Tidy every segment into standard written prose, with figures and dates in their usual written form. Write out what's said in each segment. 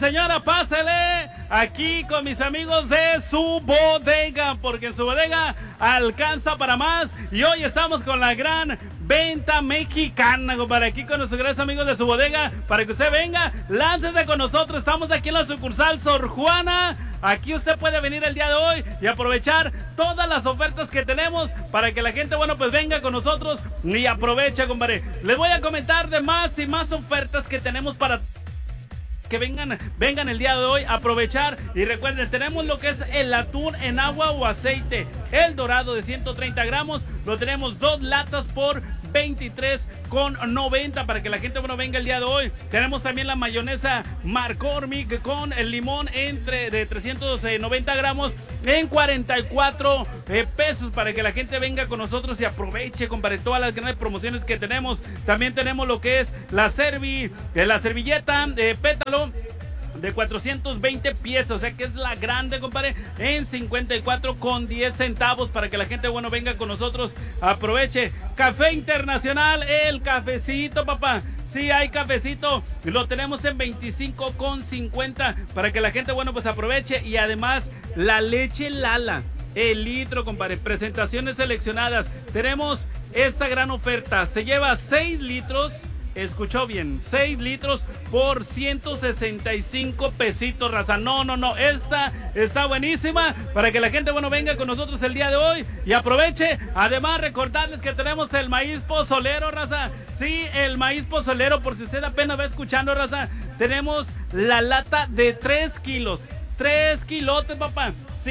señora, pásele aquí con mis amigos de Su Bodega, porque en Su Bodega alcanza para más. Y hoy estamos con la gran venta mexicana, compadre, aquí con nuestros grandes amigos de Su Bodega, para que usted venga, láncese con nosotros. Estamos aquí en la sucursal Sor Juana. Aquí usted puede venir el día de hoy y aprovechar todas las ofertas que tenemos para que la gente, bueno, pues venga con nosotros y aproveche, compadre. Les voy a comentar de más y más ofertas que tenemos para que vengan el día de hoy a aprovechar. Y recuerden, tenemos lo que es el atún en agua o aceite, el dorado de 130 gramos, lo tenemos 2 latas por 23,90 para que la gente, bueno, venga el día de hoy. Tenemos también la mayonesa McCormick con el limón de 390 gramos en 44 pesos para que la gente venga con nosotros y aproveche, compadre, todas las grandes promociones que tenemos. También tenemos lo que es la servilleta de pétalo de 420 piezas, o sea que es la grande, compadre, en 54,10 centavos para que la gente, bueno, venga con nosotros, aproveche. Café Internacional, el cafecito, papá. Sí, hay cafecito, lo tenemos en 25,50 para que la gente, bueno, pues aproveche. Y además, la leche Lala, el litro, compadre, presentaciones seleccionadas. Tenemos esta gran oferta, se lleva 6 litros. Escuchó bien, 6 litros por 165 pesitos, raza. No, esta está buenísima para que la gente, bueno, venga con nosotros el día de hoy y aproveche. Además, recordarles que tenemos el maíz pozolero, raza. Sí, el maíz pozolero, por si usted apenas va escuchando, raza. Tenemos la lata de 3 kilos, 3 kilotes, papá.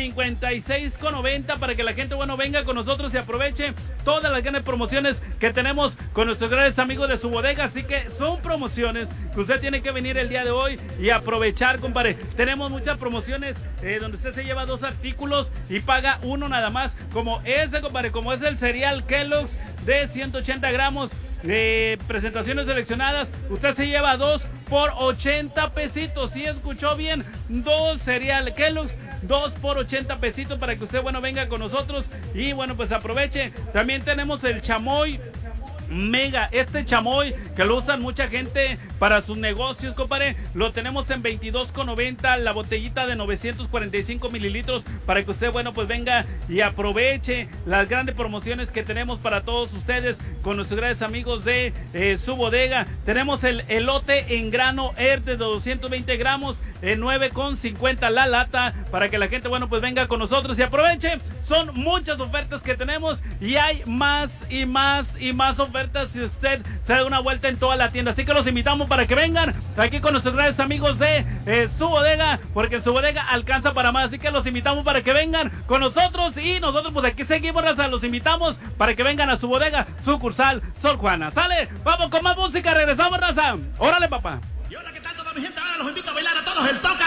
56,90 para que la gente, bueno, venga con nosotros y aproveche todas las grandes promociones que tenemos con nuestros grandes amigos de Su Bodega. Así que son promociones que usted tiene que venir el día de hoy y aprovechar, compadre. Tenemos muchas promociones donde usted se lleva 2 artículos y paga 1 nada más, como ese, compadre, como es el cereal Kellogg's de 180 gramos. Presentaciones seleccionadas, usted se lleva 2 por 80 pesitos. Si escuchó bien, 2 cereal Kellogg's, 2 por 80 pesitos para que usted, bueno, venga con nosotros y, bueno, pues aproveche. También tenemos el chamoy Mega, este chamoy que lo usan mucha gente para sus negocios, compadre, lo tenemos en 22,90 la botellita de 945 mililitros para que usted, bueno, pues venga y aproveche las grandes promociones que tenemos para todos ustedes con nuestros grandes amigos de Su Bodega. Tenemos el elote en grano de 220 gramos en 9,50 la lata para que la gente, bueno, pues venga con nosotros y aproveche. Son muchas ofertas que tenemos y hay más y más y más ofertas si usted se da una vuelta en toda la tienda. Así que los invitamos para que vengan aquí con nuestros grandes amigos de Su Bodega, porque en Su Bodega alcanza para más. Así que los invitamos para que vengan con nosotros y nosotros pues aquí seguimos, raza. Los invitamos para que vengan a Su Bodega, sucursal Sor Juana. ¿Sale? Vamos con más música, regresamos, raza. Órale, papá. Y hola, ¿qué tal toda mi gente? Ahora los invito a bailar a todos el toque